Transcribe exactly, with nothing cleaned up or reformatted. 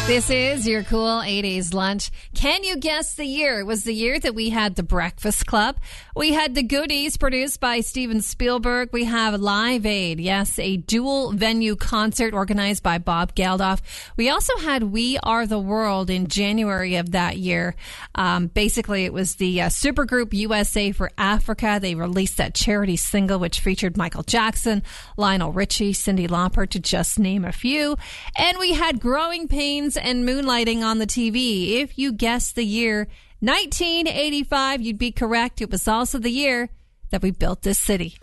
This is your cool eighties lunch. Can you guess the year? It was the year that we had The Breakfast Club. We had The Goodies, produced by Steven Spielberg. We have Live Aid, yes, a dual venue concert organized by Bob Geldof. We also had We Are the World in January of that year. Um, basically, it was the uh, supergroup U S A for Africa. They released that charity single, which featured Michael Jackson, Lionel Richie, Cyndi Lauper, to just name a few. And we had Growing Pains and Moonlighting on the T V. If you guessed the year nineteen eighty-five, you'd be correct. It was also the year that we built this city.